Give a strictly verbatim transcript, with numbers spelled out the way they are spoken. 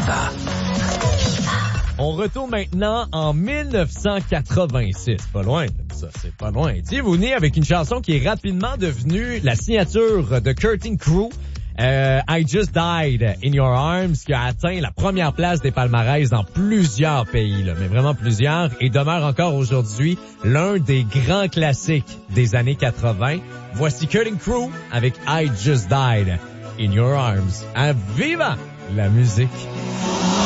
Viva. On retourne maintenant en dix-neuf cent quatre-vingt-six. Pas loin, ça, c'est pas loin. Steve Aouni avec une chanson qui est rapidement devenue la signature de Curtin Crew. Euh, I Just Died in Your Arms, qui a atteint la première place des palmarès dans plusieurs pays, là, mais vraiment plusieurs, et demeure encore aujourd'hui l'un des grands classiques des années quatre-vingt. Voici Curtin Crew avec I Just Died in Your Arms. À viva la musique!